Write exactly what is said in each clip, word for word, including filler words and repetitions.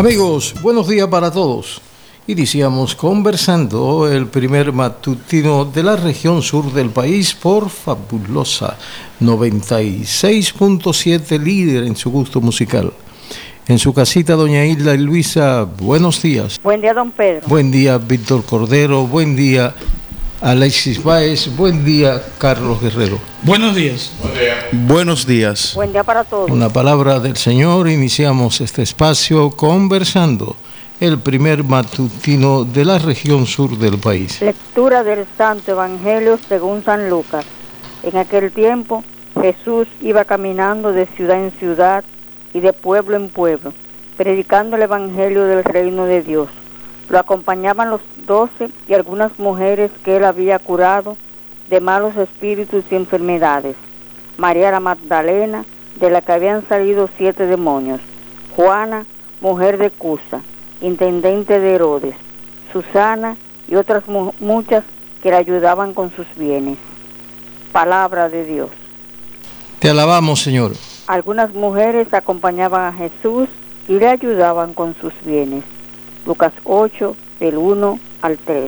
Amigos, buenos días para todos. Iniciamos conversando el primer matutino de la región sur del país por Fabulosa noventa y seis punto siete, líder en su gusto musical. En su casita, doña Hilda y Luisa, buenos días. Buen día, don Pedro. Buen día, Víctor Cordero. Buen día, Alexis Báez. Buen día, Carlos Guerrero. Buenos días. Buen día. Buenos días. Buen día para todos. Una palabra del Señor, iniciamos este espacio conversando, el primer matutino de la región sur del país. Lectura del Santo Evangelio según San Lucas. En aquel tiempo, Jesús iba caminando de ciudad en ciudad y de pueblo en pueblo, predicando el Evangelio del reino de Dios. Lo acompañaban los doce y algunas mujeres que él había curado de malos espíritus y enfermedades. María la Magdalena, de la que habían salido siete demonios. Juana, mujer de Cusa, intendente de Herodes. Susana y otras mu- muchas que le ayudaban con sus bienes. Palabra de Dios. Te alabamos, Señor. Algunas mujeres acompañaban a Jesús y le ayudaban con sus bienes. Lucas ocho, del uno al tres.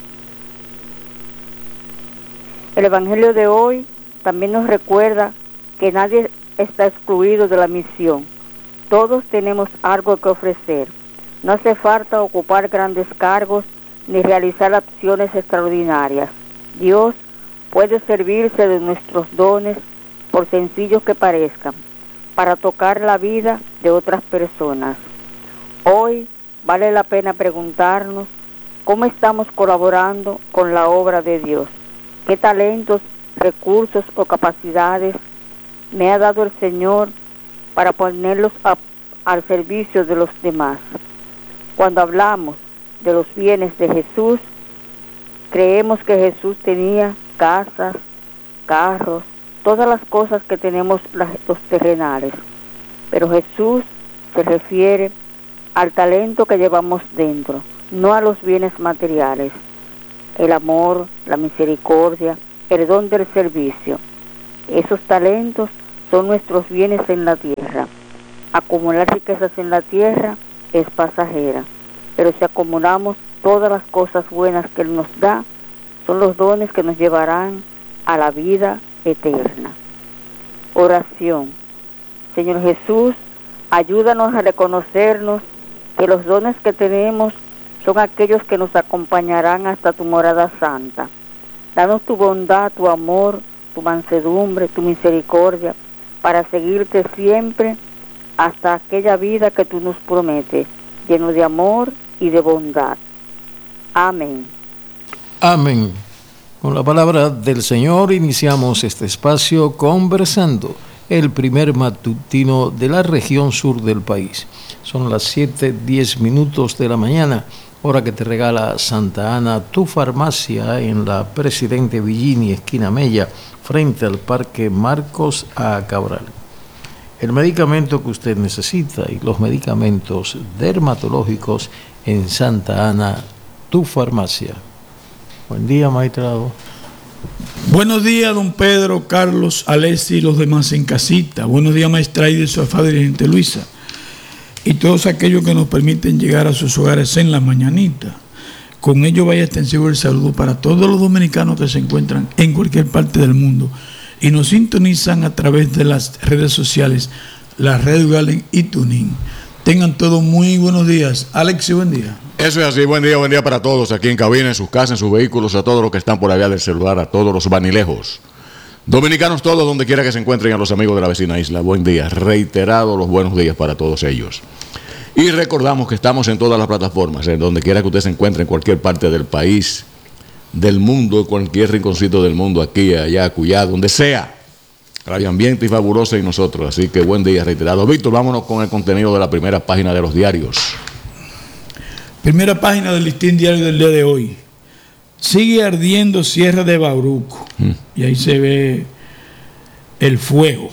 El Evangelio de hoy también nos recuerda que nadie está excluido de la misión. Todos tenemos algo que ofrecer. No hace falta ocupar grandes cargos ni realizar acciones extraordinarias. Dios puede servirse de nuestros dones, por sencillos que parezcan, para tocar la vida de otras personas. Hoy vale la pena preguntarnos cómo estamos colaborando con la obra de Dios. ¿Qué talentos, recursos o capacidades me ha dado el Señor para ponerlos a, al servicio de los demás? Cuando hablamos de los bienes de Jesús, creemos que Jesús tenía casas, carros, todas las cosas que tenemos las, los terrenales. Pero Jesús se refiere al talento que llevamos dentro, no a los bienes materiales. El amor, la misericordia, el don del servicio. Esos talentos son nuestros bienes en la tierra. Acumular riquezas en la tierra es pasajera, pero si acumulamos todas las cosas buenas que Él nos da, son los dones que nos llevarán a la vida eterna. Oración. Señor Jesús, ayúdanos a reconocernos que los dones que tenemos son aquellos que nos acompañarán hasta tu morada santa. Danos tu bondad, tu amor, tu mansedumbre, tu misericordia, para seguirte siempre hasta aquella vida que tú nos prometes, lleno de amor y de bondad. Amén. Amén. Con la palabra del Señor iniciamos este espacio conversando, el primer matutino de la región sur del país. Son las siete, diez minutos de la mañana, hora que te regala Santa Ana, tu farmacia en la Presidente Villini, esquina Mella, frente al Parque Marcos A. Cabral. El medicamento que usted necesita y los medicamentos dermatológicos en Santa Ana, tu farmacia. Buen día, maestrado. Buenos días, don Pedro, Carlos, Alexis y los demás en casita. Buenos días, maestra y de su afán dirigente Luisa. Y todos aquellos que nos permiten llegar a sus hogares en la mañanita. Con ello vaya extensivo el saludo para todos los dominicanos que se encuentran en cualquier parte del mundo y nos sintonizan a través de las redes sociales, la Red Galen y Tuning. Tengan todos muy buenos días. Alex, buen día. Eso es así, buen día, buen día para todos aquí en cabina, en sus casas, en sus vehículos, a todos los que están por allá del celular, a todos los vanilejos. Dominicanos todos, donde quiera que se encuentren, a los amigos de la vecina isla, buen día, reiterado los buenos días para todos ellos. Y recordamos que estamos en todas las plataformas, en donde quiera que usted se encuentre, en cualquier parte del país, del mundo, cualquier rinconcito del mundo, aquí, allá, acullá, donde sea. Radio Ambiente y Fabulosa y nosotros, así que buen día, reiterado. Víctor, vámonos con el contenido de la primera página de los diarios. Primera página del listín diario del día de hoy. Sigue ardiendo Sierra de Bauruco. Mm. Y ahí se ve el fuego.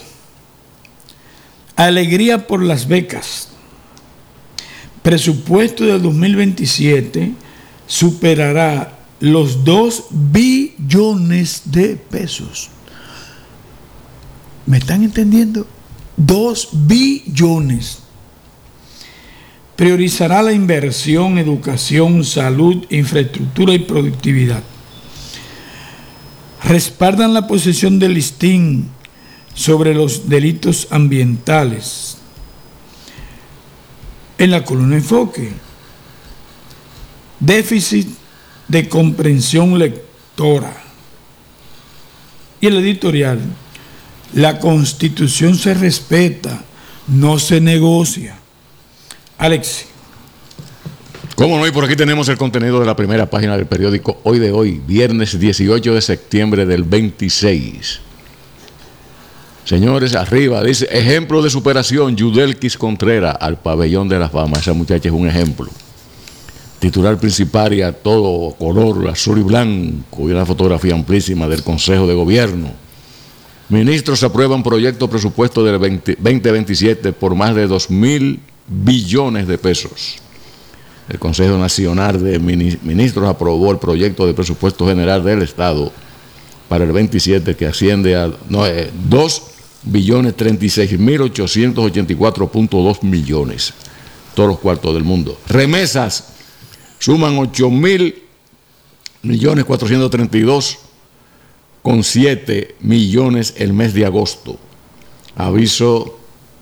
Alegría por las becas. Presupuesto del dos mil veintisiete superará los dos billones de pesos. ¿Me están entendiendo? Dos billones. priorizará la inversión, educación, salud, infraestructura y productividad. Respaldan la posesión del listín sobre los delitos ambientales. En la columna enfoque, déficit de comprensión lectora. Y el editorial, la Constitución se respeta, no se negocia. Alex. Cómo no, y por aquí tenemos el contenido de la primera página del periódico Hoy de Hoy, viernes dieciocho de septiembre del veintiséis. Señores, arriba dice, ejemplo de superación, Yudelkis Contreras al pabellón de la fama. Esa muchacha es un ejemplo. Titular principal y a todo color, azul y blanco, y una fotografía amplísima del Consejo de Gobierno. Ministros aprueban proyecto presupuesto del veinte veintisiete por más de dos mil billones de pesos. El Consejo Nacional de Ministros aprobó el proyecto de presupuesto general del Estado para el veintisiete, que asciende a no, eh, dos billones treinta y seis mil ochocientos ochenta y cuatro punto dos millones, todos los cuartos del mundo. Remesas suman ocho mil millones cuatrocientos treinta y dos con siete millones el mes de agosto. Aviso,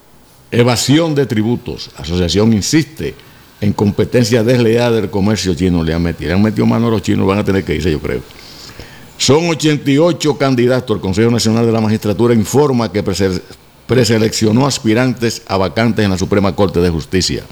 evasión de tributos. Asociación insiste en competencia desleal del comercio chino. Le han metido, le han metido mano a los chinos, van a tener que irse, yo creo. Son ochenta y ocho candidatos. El Consejo Nacional de la Magistratura informa que prese preseleccionó aspirantes a vacantes en la Suprema Corte de Justicia.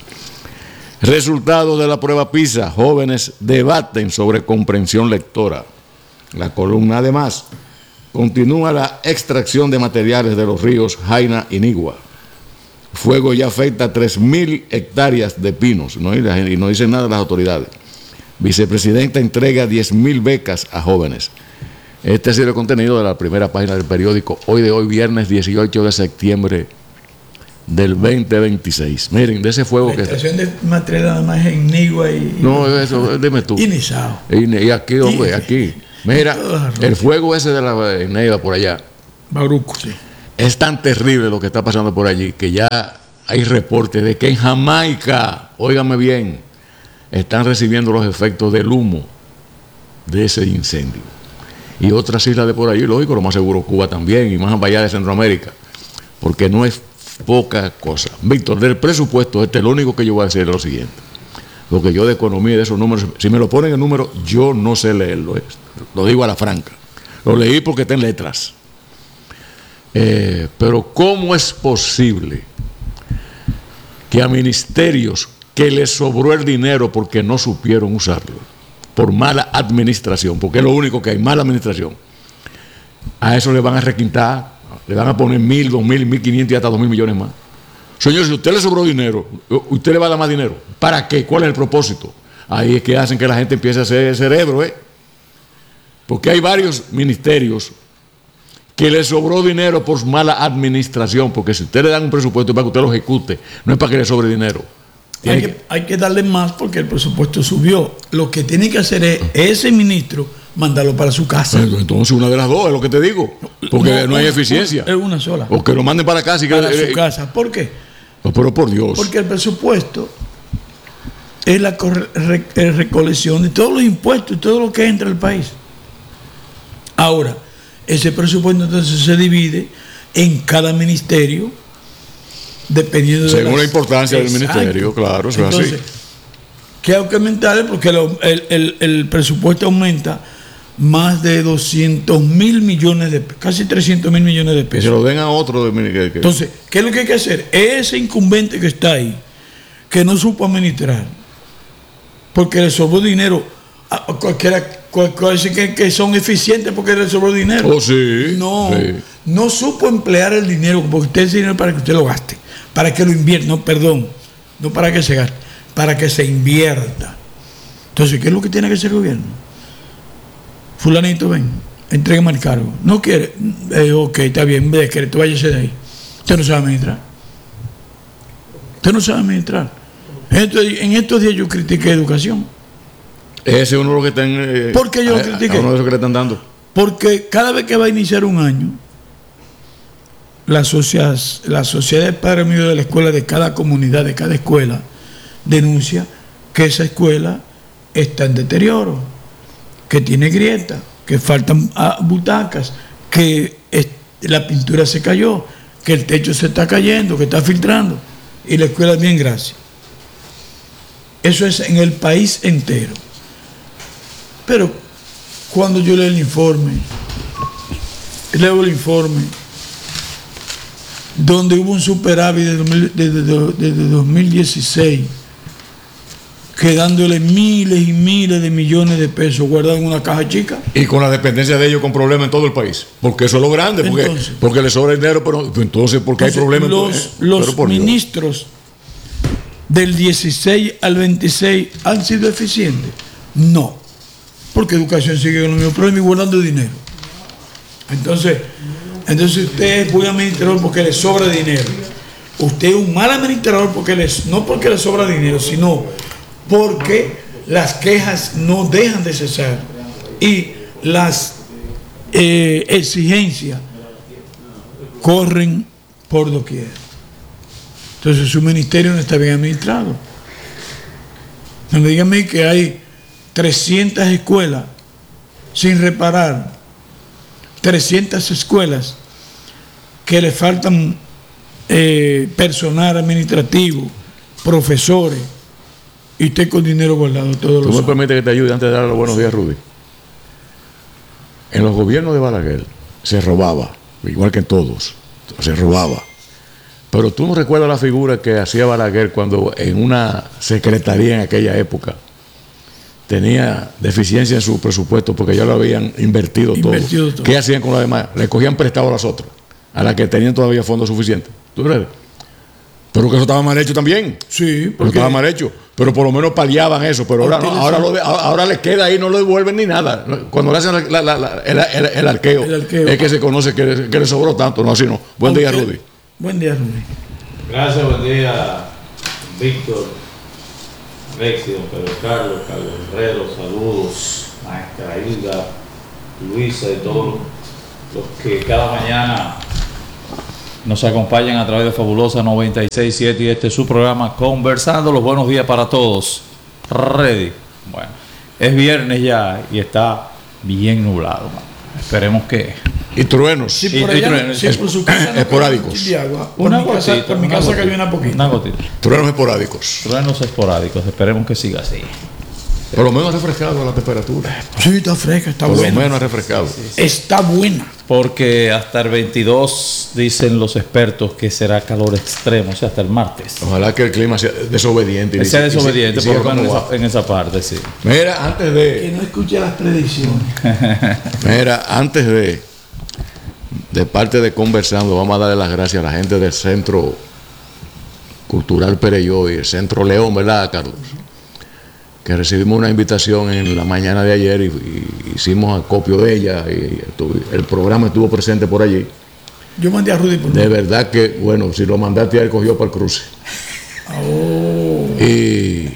Resultados de la prueba PISA. Jóvenes debaten sobre comprensión lectora. La columna, además, continúa la extracción de materiales de los ríos Jaina y Nigua. Fuego ya afecta tres mil hectáreas de pinos, ¿no? Y, la, y no dicen nada las autoridades. Vicepresidenta entrega diez mil becas a jóvenes. Este ha sido el contenido de la primera página del periódico Hoy de Hoy, viernes dieciocho de septiembre del veinte veintiséis. Miren, de ese fuego la que... La extracción de material nada más en Nigua y... No, eso, dime tú. Y Nizao. Y, y aquí, hombre, y, aquí. Mira, el fuego ese de la Neiva por allá. Bauruco, sí. Es tan terrible lo que está pasando por allí que ya hay reportes de que en Jamaica, óigame bien, están recibiendo los efectos del humo de ese incendio. Y otras islas de por allí, lógico, lo más seguro Cuba también, y más allá de Centroamérica, porque no es poca cosa. Víctor, del presupuesto, este, lo único que yo voy a decir es lo siguiente. Lo que yo de economía y de esos números, si me lo ponen en números, yo no sé leerlo, eh. Lo digo a la franca. Lo leí porque está en letras. Eh, pero ¿cómo es posible que a ministerios que les sobró el dinero porque no supieron usarlo, por mala administración, porque es lo único que hay, mala administración, a eso le van a requintar, le van a poner mil, dos mil, mil quinientos y hasta dos mil millones más? Señor, si a usted le sobró dinero, usted le va a dar más dinero. ¿Para qué? ¿Cuál es el propósito? Ahí es que hacen que la gente empiece a hacer cerebro, ¿eh? Porque hay varios ministerios que le sobró dinero por mala administración, porque si usted le dan un presupuesto para que usted lo ejecute, no es para que le sobre dinero. Hay que, hay que darle más porque el presupuesto subió. Lo que tiene que hacer es ese ministro mandarlo para su casa. Entonces una de las dos es lo que te digo, porque no, no hay una, eficiencia. Es una sola. O que lo manden para casa y que para eh, su casa. ¿Por qué? No, pero por Dios. Porque el presupuesto es la re, recolección de todos los impuestos y todo lo que entra al país. Ahora, ese presupuesto entonces se divide en cada ministerio dependiendo de según las... la importancia Exacto. del ministerio, claro, eso entonces, es así. ¿Qué hay que aumentar? Porque lo, el, el, el presupuesto aumenta más de doscientos mil millones de pesos, casi trescientos mil millones de pesos. Que se lo den a otro. De, que, que... Entonces, ¿qué es lo que hay que hacer? Ese incumbente que está ahí, que no supo administrar, porque le sobró dinero a cualquiera, cualquiera que, que son eficientes porque le sobró dinero. Oh, sí. No, sí. no supo emplear el dinero, porque usted es dinero para que usted lo gaste, para que lo invierta, no, perdón, no para que se gaste, para que se invierta. Entonces, ¿qué es lo que tiene que hacer el gobierno? Fulanito, ven, entrégame el cargo. No quiere, eh, ok, está bien, decreto, váyase de ahí. Usted no sabe administrar. Usted no sabe administrar. Entonces, en estos días yo critiqué educación. Ese es uno de los que están. Eh, ¿Por qué yo lo critiqué? A uno de esos que le están dando. Porque cada vez que va a iniciar un año, la sociedad, la sociedad de padres míos de la escuela, de cada comunidad, de cada escuela, denuncia que esa escuela está en deterioro, que tiene grietas, que faltan ah, butacas, que es, la pintura se cayó, que el techo se está cayendo, que está filtrando, y la escuela bien, gracias. Eso es en el país entero. Pero cuando yo leo el informe, leo el informe, donde hubo un superávit desde, desde, desde dos mil dieciséis, quedándole miles y miles de millones de pesos guardados en una caja chica. Y con la dependencia de ellos con problemas en todo el país. Porque eso es lo grande, porque, entonces, porque les sobra dinero, pero entonces porque hay problemas. Los, eh, los ministros del dieciséis al veintiséis han sido eficientes. No, porque educación sigue con los mismos problemas y guardando dinero. Entonces, entonces usted es buen administrador porque le sobra dinero. Usted es un mal administrador porque les, no porque le sobra dinero, sino porque las quejas no dejan de cesar y las eh, exigencias corren por doquier. Entonces su ministerio no está bien administrado. No me digan a mí que hay trescientas escuelas sin reparar, trescientas escuelas que le faltan eh, personal administrativo, profesores, y usted con dinero guardado todos los años. ¿Tú me permites que te ayude antes de dar los buenos días, Rudy? En los gobiernos de Balaguer se robaba, igual que en todos, se robaba. Pero tú no recuerdas la figura que hacía Balaguer cuando en una secretaría en aquella época tenía deficiencia en su presupuesto porque ya lo habían invertido, invertido todo. todo. ¿Qué hacían con las demás? Le cogían prestado a las otras, a las que tenían todavía fondos suficientes. ¿Tú crees? Pero que eso estaba mal hecho también. Sí, porque estaba mal hecho. Pero por lo menos paliaban eso. Pero ahora, no, ahora, lo de, ahora les queda ahí, no lo devuelven ni nada. Cuando le hacen la, la, la, el, el, el, arqueo, el arqueo, es que se conoce que, que le sobró tanto. No, así no. Buen día, Rudy. Buen día, Rudy. Gracias, buen día, Víctor, Alexis, don Pedro Carlos, Carlos Herrero, saludos, maestra Hilda, Luisa y todos los que cada mañana nos acompañan a través de Fabulosa noventa y seis punto siete y este es su programa Conversando. Los buenos días para todos. Ready. Bueno, es viernes ya y está bien nublado, man. Esperemos que... Y truenos. Sí, por, allá, y truenos. Sí, por su casa no esporádicos. Por una mi gotita, casa, por mi una casa gotita, cayó una poquita. Una gotita. Truenos esporádicos. Truenos esporádicos. Esperemos que siga así. Por lo menos ha refrescado la temperatura. Sí, está fresca, está Por buena. Por lo menos ha refrescado. Sí, sí. Está buena. Porque hasta el veintidós dicen los expertos que será calor extremo, o sea, hasta el martes. Ojalá que el clima sea desobediente. Sea desobediente, y si, y por lo menos en, en esa parte, sí. Mira, antes de... Que no escuche las predicciones. Mira, antes de... De parte de Conversando, vamos a darle las gracias a la gente del Centro Cultural Pereyó y el Centro León, ¿verdad, Carlos? Que recibimos una invitación en la mañana de ayer y, y hicimos acopio de ella y el programa estuvo presente por allí. Yo mandé a Rudy por De verdad que, bueno, si lo mandaste a él, cogió para el cruce. Oh. Y,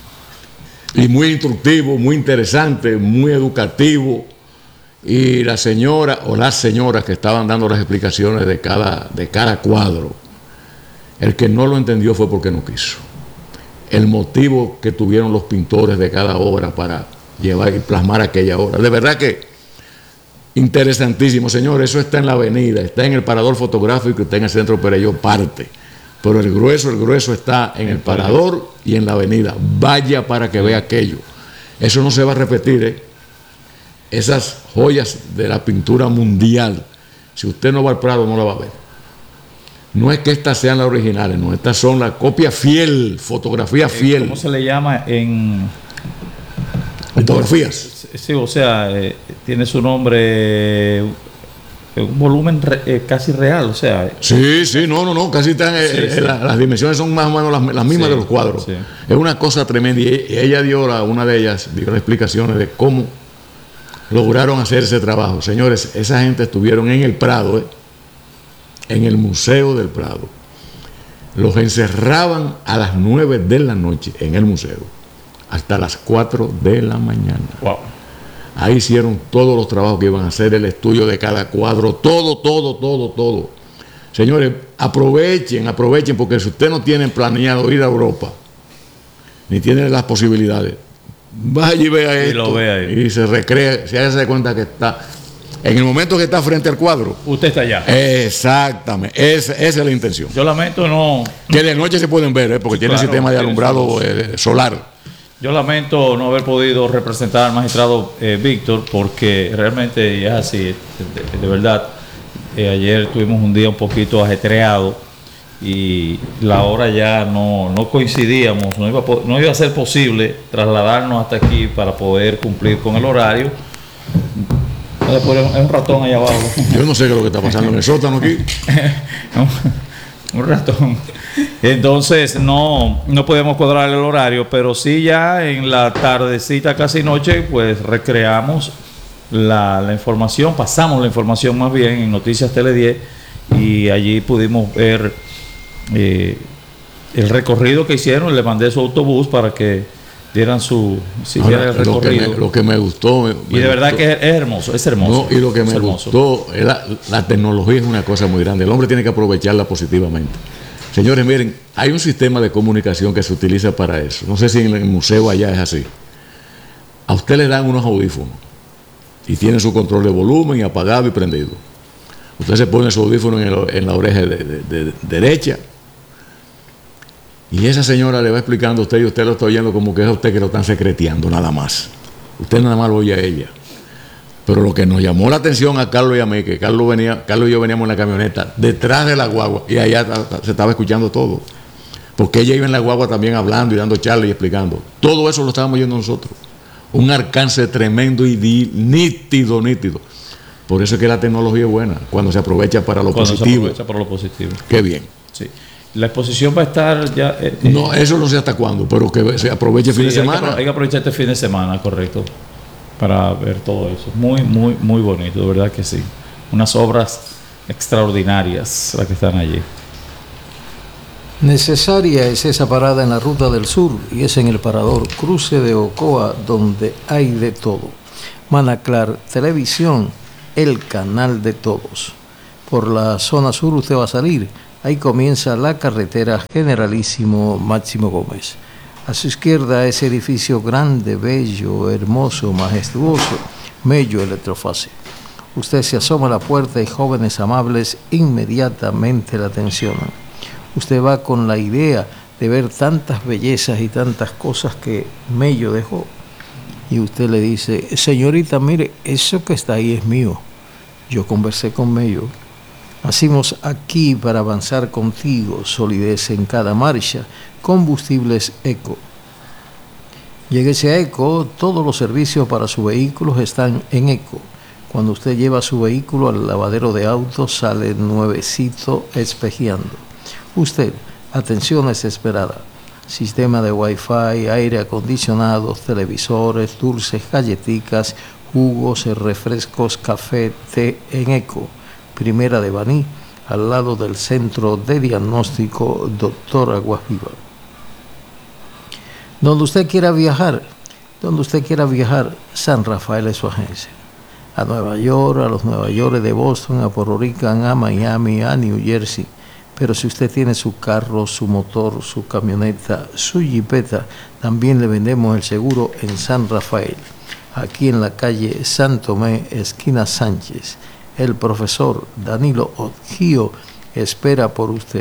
y muy instructivo, muy interesante, muy educativo. Y la señora o las señoras que estaban dando las explicaciones de cada, de cada cuadro, el que no lo entendió fue porque no quiso. El motivo que tuvieron los pintores de cada obra para llevar y plasmar aquella obra. De verdad que interesantísimo, señores. Eso está en la avenida, está en el parador fotográfico, está en el Centro Pereyó parte. Pero el grueso, el grueso está en el parador y en la avenida. Vaya para que vea aquello. Eso no se va a repetir, ¿eh? Esas joyas de la pintura mundial, si usted no va al Prado, no la va a ver. No es que estas sean las originales, no, estas son la copia fiel, fotografía fiel. ¿Cómo se le llama en fotografías? Sí, o sea, eh, tiene su nombre, eh, un volumen re, eh, casi real, o sea. Sí, sí, no, no, no, casi están, sí, eh, sí. La, las dimensiones son más o menos las, las mismas sí, de los cuadros. Sí. Es una cosa tremenda y ella dio, la, una de ellas, dio las explicaciones de cómo lograron hacer ese trabajo. Señores, esa gente estuvieron en el Prado, ¿eh? En el Museo del Prado. Los encerraban a las nueve de la noche en el museo, hasta las cuatro de la mañana. Wow. Ahí hicieron todos los trabajos que iban a hacer, el estudio de cada cuadro, todo, todo, todo, todo. Señores, aprovechen, aprovechen, porque si usted no tiene planeado ir a Europa, ni tiene las posibilidades. Vaya y vea esto. Y lo ve ahí. Y se recrea, se hace cuenta que está. En el momento que está frente al cuadro. Usted está allá. Exactamente. Esa, esa es la intención. Yo lamento no. Que de noche se pueden ver, ¿eh? Porque Sí, tiene claro, sistema de tiene alumbrado su- eh, solar. Yo lamento no haber podido representar al magistrado eh, Víctor, porque realmente es así, de, de- de verdad. Eh, ayer tuvimos un día un poquito ajetreado y la hora ya no, no coincidíamos, no iba, a, po- no iba a ser posible trasladarnos hasta aquí para poder cumplir con el horario. Después es un ratón allá abajo. Yo no sé qué es lo que está pasando en el sótano aquí. un ratón. Entonces no, no podemos cuadrar el horario, pero sí ya en la tardecita, casi noche, pues recreamos la, la información, pasamos la información más bien en Noticias Tele diez y allí pudimos ver eh, el recorrido que hicieron. Le mandé su autobús para que dieran su si Ahora, dieran el lo, que recorrido. me, lo que me gustó. me- Y me de verdad gustó- que es, es hermoso, es hermoso. No, y lo que es me hermoso. gustó, es la, la tecnología es una cosa muy grande. El hombre tiene que aprovecharla positivamente. Señores, miren, hay un sistema de comunicación que se utiliza para eso. No sé si en el museo allá es así. A usted le dan unos audífonos y tiene su control de volumen y apagado y prendido. Usted se pone su audífono en, el- en la oreja de, de- de- de derecha y esa señora le va explicando a usted y usted lo está oyendo como que es a usted que lo están secreteando nada más. Usted nada más lo oye a ella. Pero lo que nos llamó la atención a Carlos y a mí, que Carlos, venía, Carlos y yo veníamos en la camioneta detrás de la guagua y allá se estaba escuchando todo. Porque ella iba en la guagua también hablando y dando charlas y explicando. Todo eso lo estábamos oyendo nosotros. Un alcance tremendo y di- nítido, nítido. Por eso es que la tecnología es buena, cuando se aprovecha para lo Cuando se positivo. aprovecha por lo positivo. Qué bien. Sí. La exposición va a estar ya. eh, eh, No, eso no sé hasta cuándo, pero que se aproveche el fin de sí, hay que semana. apro- Hay que aprovechar este fin de semana, correcto, para ver todo eso. Muy, muy, muy bonito, de verdad que sí. Unas obras extraordinarias las que están allí. Necesaria es esa parada en la Ruta del Sur y es en el parador Cruce de Ocoa donde hay de todo. Manaclar Televisión, el canal de todos. Por la zona sur usted va a salir, ahí comienza la carretera Generalísimo Máximo Gómez. A su izquierda ese edificio grande, bello, hermoso, majestuoso, Mello Electrofase. Usted se asoma a la puerta y jóvenes amables inmediatamente la atencionan. Usted va con la idea de ver tantas bellezas y tantas cosas que Mello dejó. Y usted le dice, señorita, mire, eso que está ahí es mío. Yo conversé con Mello. Nacimos aquí para avanzar contigo, solidez en cada marcha, combustibles Eco. Lléguese a Eco, todos los servicios para su vehículo están en Eco. Cuando usted lleva su vehículo al lavadero de autos, sale nuevecito espejeando. Usted, atención es esperada. Sistema de Wi-Fi, aire acondicionado, televisores, dulces, galletitas, jugos, refrescos, café, té en Eco. Primera de Baní, al lado del Centro de Diagnóstico Doctor Aguas Viva. Donde usted quiera viajar, donde usted quiera viajar, San Rafael es su agencia. A Nueva York, a los Nueva York de Boston, a Puerto Rico, a Miami, a New Jersey. Pero si usted tiene su carro, su motor, su camioneta, su jipeta, también le vendemos el seguro en San Rafael. Aquí en la calle San Tomé, esquina Sánchez. El profesor Danilo Odgio espera por usted.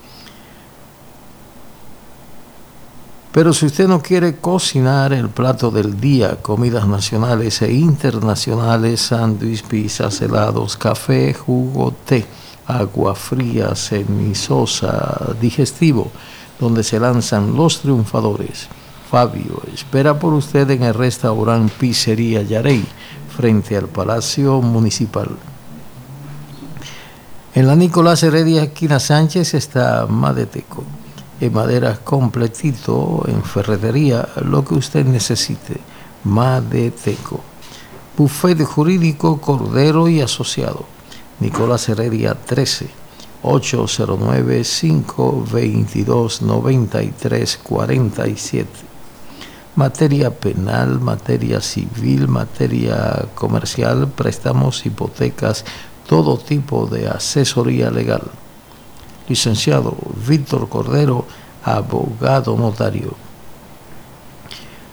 Pero si usted no quiere cocinar el plato del día, comidas nacionales e internacionales, sándwich, pizzas, helados, café, jugo, té, agua fría, semisosa, digestivo, donde se lanzan los triunfadores. Fabio espera por usted en el restaurante Pizzería Yarey, frente al Palacio Municipal. En la Nicolás Heredia, esquina Sánchez, está Madeteco. En maderas completito, en ferretería, lo que usted necesite. Madeteco. Buffet jurídico Cordero y Asociado. Nicolás Heredia trece, ocho cero nueve, cinco dos dos, nueve tres cuatro siete. Materia penal, materia civil, materia comercial, préstamos, hipotecas, todo tipo de asesoría legal. Licenciado Víctor Cordero, abogado notario.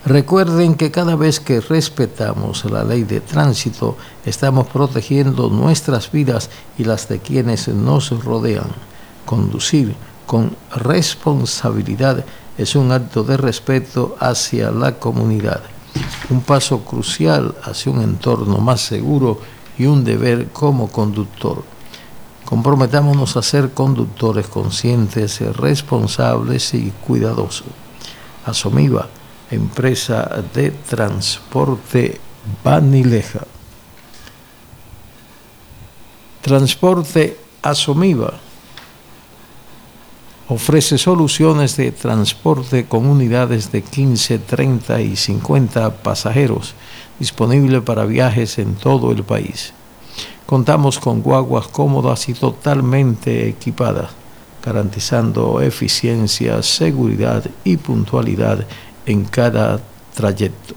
Recuerden que cada vez que respetamos la ley de tránsito, estamos protegiendo nuestras vidas y las de quienes nos rodean. Conducir con responsabilidad es un acto de respeto hacia la comunidad, un paso crucial hacia un entorno más seguro y un deber como conductor. Comprometámonos a ser conductores conscientes, responsables y cuidadosos. Asomiva, empresa de transporte Banileja. Transporte Asomiva ofrece soluciones de transporte con unidades de quince, treinta y cincuenta pasajeros, disponible para viajes en todo el país. Contamos con guaguas cómodas y totalmente equipadas, garantizando eficiencia, seguridad y puntualidad en cada trayecto.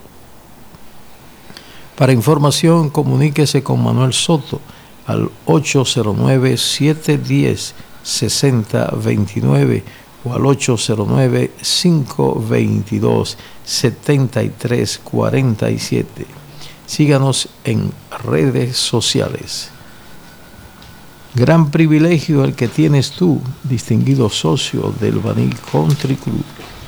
Para información, comuníquese con Manuel Soto al ocho cero nueve, siete uno cero, seis cero dos nueve o al ocho cero nueve, cinco dos dos, siete tres cuatro siete. Síganos en redes sociales. Gran privilegio el que tienes tú, distinguido socio del Baní Country Club.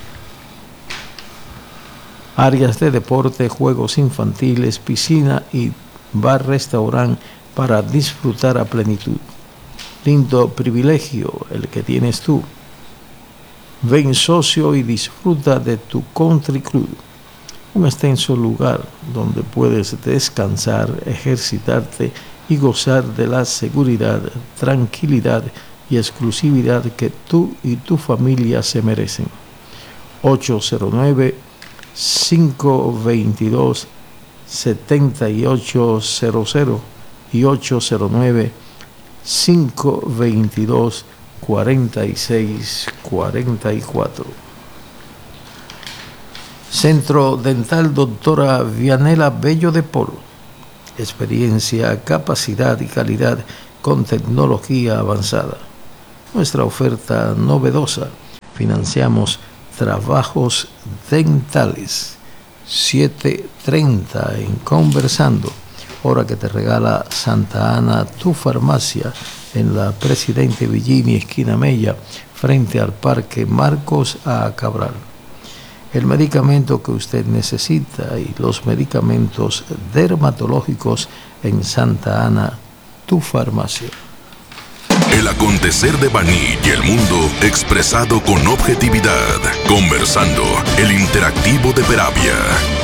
Áreas de deporte, juegos infantiles, piscina y bar-restaurante para disfrutar a plenitud. Lindo privilegio el que tienes tú. Ven socio y disfruta de tu Country Club, un extenso lugar donde puedes descansar, ejercitarte y gozar de la seguridad, tranquilidad y exclusividad que tú y tu familia se merecen. ocho cero nueve, cinco dos dos, siete ocho cero cero y ocho cero nueve, cinco dos dos, cuatro seis cuatro cuatro. Centro Dental Doctora Vianela Bello de Polo. Experiencia, capacidad y calidad con tecnología avanzada. Nuestra oferta novedosa. Financiamos trabajos dentales. siete treinta en Conversando. Hora que te regala Santa Ana, tu farmacia, en la Presidente Villini, esquina Mella, frente al Parque Marcos A. Cabral. El medicamento que usted necesita y los medicamentos dermatológicos en Santa Ana, tu farmacia. El acontecer de Baní y el mundo expresado con objetividad. Conversando, el interactivo de Peravia.